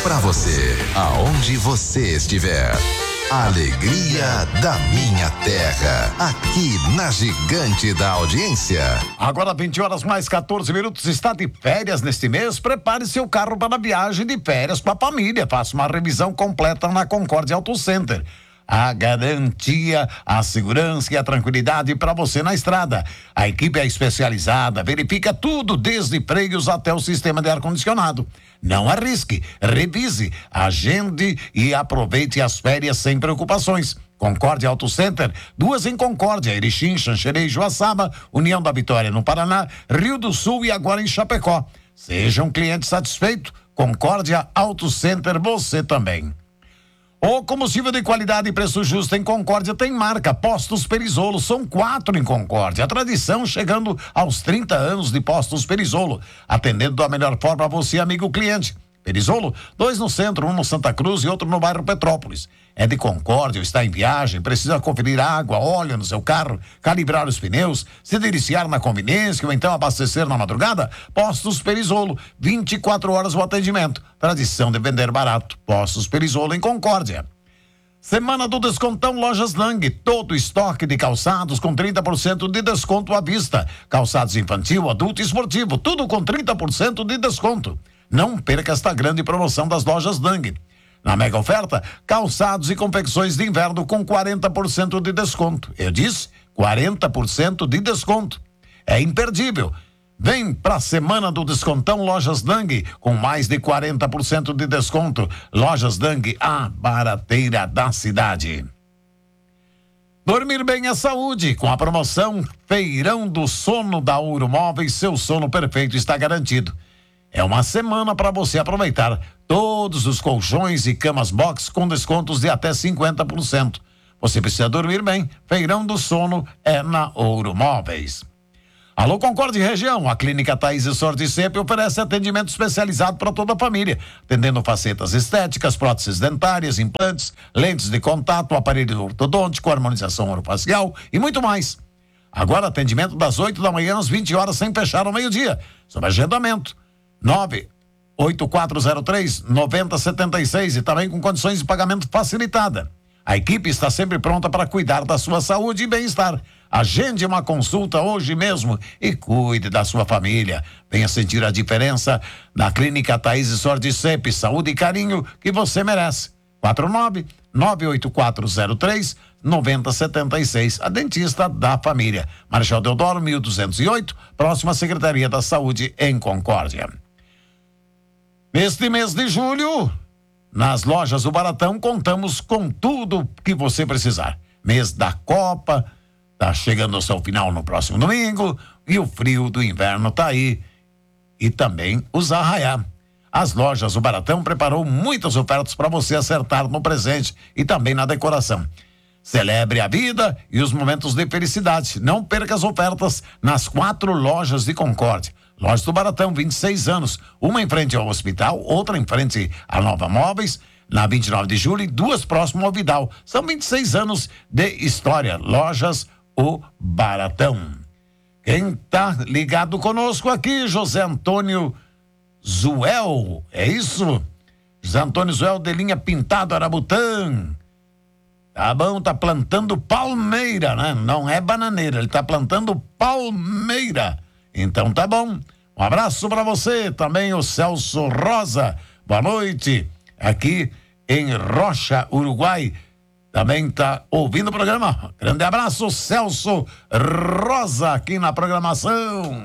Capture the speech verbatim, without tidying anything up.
Pra você, aonde você estiver. A alegria da minha terra, aqui na Gigante da Audiência. Agora vinte horas mais quatorze minutos, está de férias neste mês? Prepare seu carro para a viagem de férias com a família. Faça uma revisão completa na Concórdia Auto Center. A garantia, a segurança e a tranquilidade para você na estrada. A equipe é especializada, verifica tudo, desde freios até o sistema de ar-condicionado. Não arrisque, revise, agende e aproveite as férias sem preocupações. Concórdia Auto Center, duas em Concórdia, Erechim, Xanxerê e Joaçaba, União da Vitória no Paraná, Rio do Sul e agora em Chapecó. Seja um cliente satisfeito, Concórdia Auto Center, você também. O combustível de qualidade e preço justo em Concórdia tem marca Postos Perisolo, são quatro em Concórdia. A tradição chegando aos trinta anos de Postos Perisolo, atendendo da melhor forma a você, amigo cliente. Perisolo, dois no centro, um no Santa Cruz e outro no bairro Petrópolis. É de Concórdia, está em viagem, precisa conferir água, óleo no seu carro, calibrar os pneus, se deliciar na conveniência ou então abastecer na madrugada? Postos Perisolo, vinte e quatro horas o atendimento. Tradição de vender barato. Postos Perisolo em Concórdia. Semana do Descontão Lojas Lang, todo estoque de calçados com trinta por cento de desconto à vista. Calçados infantil, adulto e esportivo, tudo com trinta por cento de desconto. Não perca esta grande promoção das Lojas Lang. Na mega oferta, calçados e confecções de inverno com quarenta por cento de desconto. Eu disse quarenta por cento de desconto. É imperdível. Vem pra Semana do Descontão Lojas Lang, com mais de quarenta por cento de desconto. Lojas Lang, a barateira da cidade. Dormir bem é saúde. Com a promoção Feirão do Sono da Ouro Móveis, seu sono perfeito está garantido. É uma semana para você aproveitar todos os colchões e camas box com descontos de até cinquenta por cento. Você precisa dormir bem. Feirão do Sono é na Ouro Móveis. Alô, Concórdia e região, a Clínica Thaís Sorticep oferece atendimento especializado para toda a família, atendendo facetas estéticas, próteses dentárias, implantes, lentes de contato, aparelho ortodôntico, harmonização orofacial e muito mais. Agora atendimento das oito da manhã às vinte horas sem fechar ao meio-dia. Sobre agendamento, nove oito quatro zero três nove zero sete seis e também com condições de pagamento facilitada. A equipe está sempre pronta para cuidar da sua saúde e bem-estar. Agende uma consulta hoje mesmo e cuide da sua família. Venha sentir a diferença na Clínica Thaís Sorticep, saúde e carinho que você merece. quatro nove nove oito quatro zero três nove zero sete seis, a dentista da família. Marechal Deodoro, mil duzentos e oito, próxima Secretaria da Saúde em Concórdia. Neste mês de julho, nas lojas do Baratão, contamos com tudo que você precisar. Mês da Copa, tá chegando ao seu final no próximo domingo, e o frio do inverno tá aí. E também os arraiá. As lojas do Baratão preparou muitas ofertas para você acertar no presente e também na decoração. Celebre a vida e os momentos de felicidade. Não perca as ofertas nas quatro lojas de Concórdia. Loja do Baratão, vinte e seis anos. Uma em frente ao hospital, outra em frente à Nova Móveis, na vinte e nove de julho, e duas próximas ao Vidal. São vinte e seis anos de história. Lojas O Baratão. Quem tá ligado conosco aqui, José Antônio Zuel. É isso? José Antônio Zuel de linha Pintado Arabutã. Tá bom, tá plantando palmeira, né? Não é bananeira, ele tá plantando palmeira. Então tá bom. Um abraço para você, também o Celso Rosa. Boa noite. Aqui em Rocha, Uruguai. Também tá ouvindo o programa. Grande abraço, Celso Rosa, aqui na programação.